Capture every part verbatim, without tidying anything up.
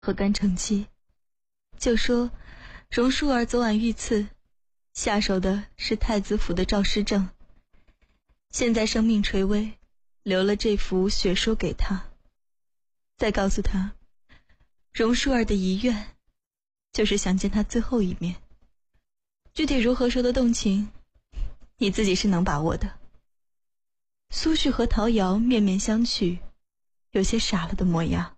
和甘成基，就说荣淑儿昨晚遇刺，下手的是太子府的赵师正，现在生命垂危，留了这幅血书给他，再告诉他，荣淑儿的遗愿就是想见他最后一面。具体如何说的动情，你自己是能把握的。苏旭和陶瑶面面相觑，有些傻了的模样。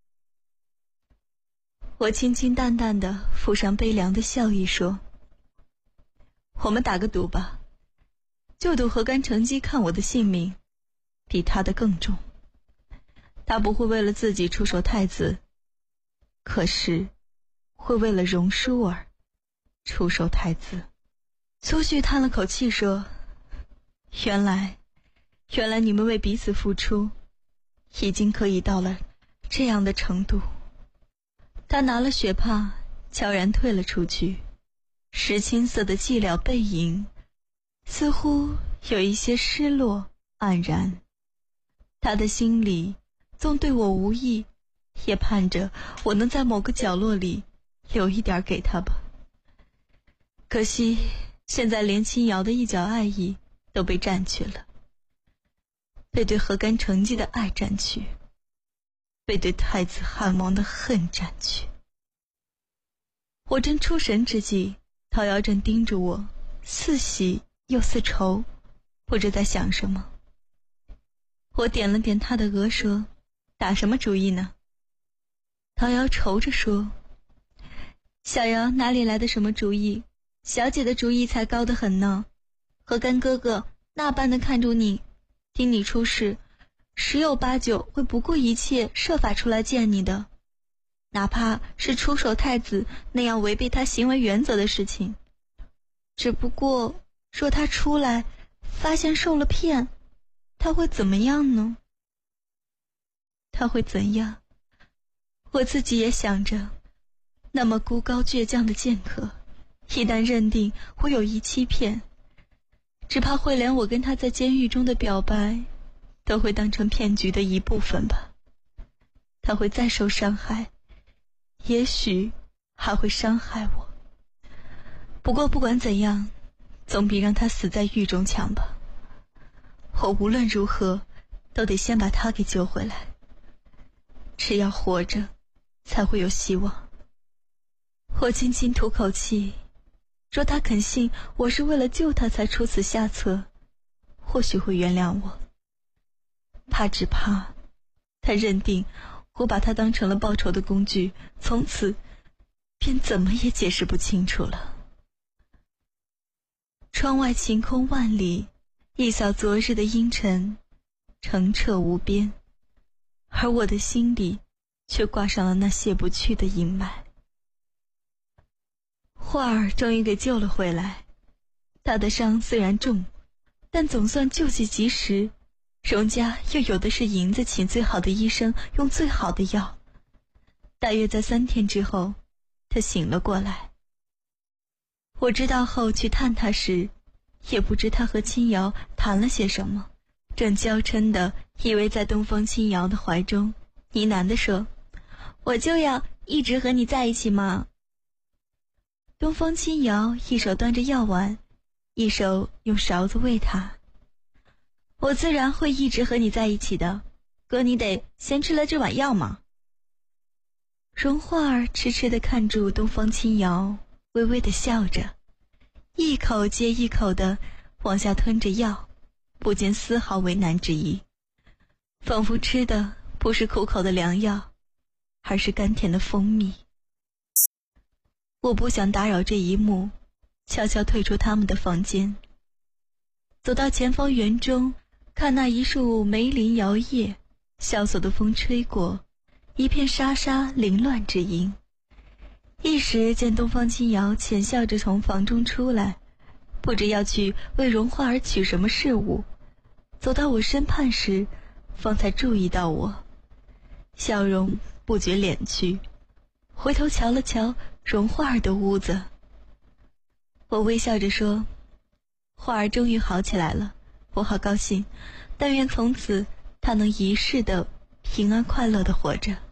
我清清淡淡地附上悲凉的笑意说，我们打个赌吧，就赌何干成基看我的性命比他的更重。他不会为了自己出手太子，可是会为了荣淑儿出手太子。苏旭叹了口气说，原来原来你们为彼此付出已经可以到了这样的程度。他拿了血帕悄然退了出去，石青色的寂寥背影似乎有一些失落黯然。他的心里纵对我无意，也盼着我能在某个角落里留一点给他吧。可惜现在连青瑶的一角爱意都被占去了，被对何干成基的爱占去，被对太子汉王的恨占去。我正出神之际，陶瑶正盯着我，似喜又似愁，不知在想什么。我点了点他的额说，打什么主意呢？陶瑶愁着说，小瑶哪里来的什么主意，小姐的主意才高得很呢。何干哥哥那般的看住你，听你出事，十有八九会不顾一切设法出来见你的，哪怕是出手太子那样违背他行为原则的事情。只不过若他出来发现受了骗，他会怎么样呢？他会怎样？我自己也想着，那么孤高倔强的剑客，一旦认定我有意欺骗，只怕会连我跟他在监狱中的表白都会当成骗局的一部分吧。他会再受伤害，也许还会伤害我。不过不管怎样，总比让他死在狱中强吧。我无论如何都得先把他给救回来，只要活着才会有希望。我轻轻吐口气，若他肯信我是为了救他才出此下策，或许会原谅我。怕只怕他认定我把他当成了报仇的工具，从此便怎么也解释不清楚了。窗外晴空万里，一扫昨日的阴沉，澄澈无边，而我的心里却挂上了那卸不去的阴霾。花儿终于给救了回来，他的伤虽然重，但总算救济及时。荣家又有的是银子请最好的医生，用最好的药。大约在三天之后，他醒了过来。我知道后去探他时，也不知他和青瑶谈了些什么，正娇嗔的依偎在东方青瑶的怀中，呢喃地说，我就要一直和你在一起嘛。东方青瑶一手端着药丸，一手用勺子喂他，我自然会一直和你在一起的，哥你得先吃了这碗药嘛。荣花儿痴痴地看住东方青瑶，微微地笑着，一口接一口地往下吞着药，不见丝毫为难之意，仿佛吃的不是苦口的良药，而是甘甜的蜂蜜。我不想打扰这一幕，悄悄退出他们的房间，走到前方园中，看那一树梅林摇曳，萧索的风吹过，一片沙沙凌乱之音。一时见东方青瑶浅笑着从房中出来，不知要去为荣花儿取什么事物，走到我身畔时，方才注意到我，笑容不觉敛去，回头瞧了瞧荣花儿的屋子。我微笑着说，花儿终于好起来了，我好高兴，但愿从此她能一世的平安快乐的活着。